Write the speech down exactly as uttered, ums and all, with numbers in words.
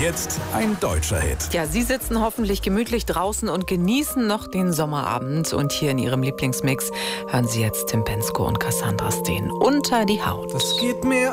jetzt ein deutscher Hit. Ja, Sie sitzen hoffentlich gemütlich draußen und genießen noch den Sommerabend. Und hier in Ihrem Lieblingsmix hören Sie jetzt Tim Bendzko und Cassandra Steen. Unter die Haut. Das geht mir